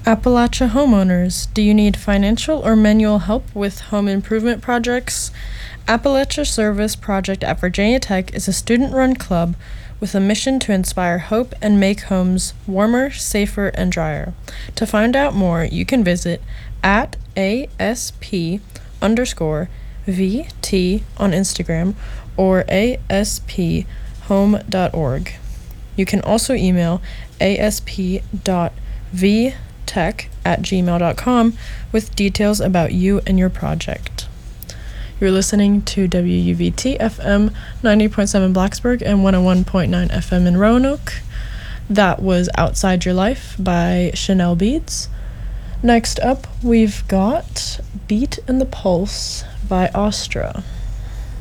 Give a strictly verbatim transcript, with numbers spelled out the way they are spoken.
Appalachia homeowners, do you need financial or manual help with home improvement projects? Appalachia Service Project at Virginia Tech is a student-run club with a mission to inspire hope and make homes warmer, safer, and drier. To find out more, you can visit at ASP underscore VT on Instagram or A S P home dot org. You can also email asp.vtech at gmail dot com with details about you and your project. You're listening to W U V T F M ninety point seven Blacksburg and one oh one point nine F M in Roanoke. That was Outside Your Life by Chanel Beads. Next up, we've got Beat in the Pulse by Astra.